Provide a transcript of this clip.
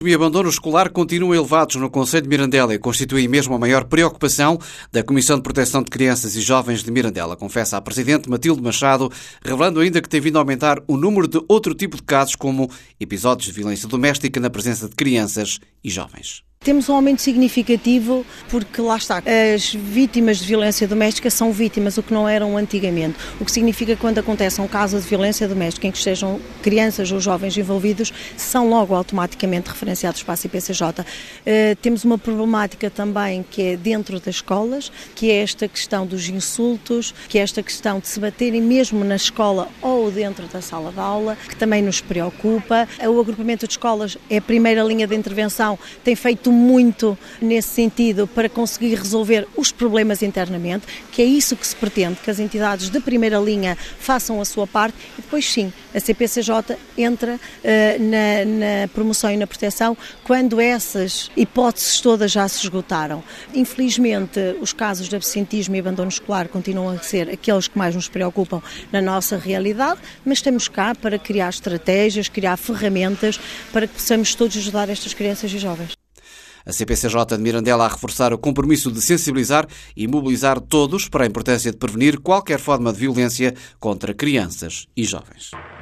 E abandono escolar continuam elevados no concelho de Mirandela e constituem mesmo a maior preocupação da Comissão de Proteção de Crianças e Jovens de Mirandela, confessa a Presidente Matilde Machado, revelando ainda que tem vindo a aumentar o número de outro tipo de casos, como episódios de violência doméstica na presença de crianças e jovens. Temos um aumento significativo porque, lá está, as vítimas de violência doméstica são vítimas, o que não eram antigamente. O que significa que quando acontece um caso de violência doméstica em que estejam crianças ou jovens envolvidos, são logo automaticamente referenciados para a CPCJ. Temos uma problemática também que é dentro das escolas, que é esta questão dos insultos, que é esta questão de se baterem mesmo na escola ou dentro da sala de aula, que também nos preocupa. O agrupamento de escolas é a primeira linha de intervenção, tem feito muito nesse sentido para conseguir resolver os problemas internamente, que é isso que se pretende, que as entidades de primeira linha façam a sua parte e depois sim, a CPCJ entra na promoção e na proteção quando essas hipóteses todas já se esgotaram. Infelizmente, os casos de absentismo e abandono escolar continuam a ser aqueles que mais nos preocupam na nossa realidade, mas estamos cá para criar estratégias, criar ferramentas para que possamos todos ajudar estas crianças e jovens. A CPCJ de Mirandela a reforçar o compromisso de sensibilizar e mobilizar todos para a importância de prevenir qualquer forma de violência contra crianças e jovens.